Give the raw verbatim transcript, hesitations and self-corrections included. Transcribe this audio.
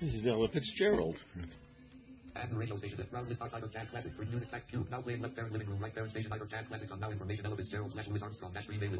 This is Ella Fitzgerald. Add the radio station that browse list outside of Jazz Classics. Bring music back to now playing left parent living room right parent station either Jazz Classics on now information Ella Fitzgerald slash Louis Armstrong dash free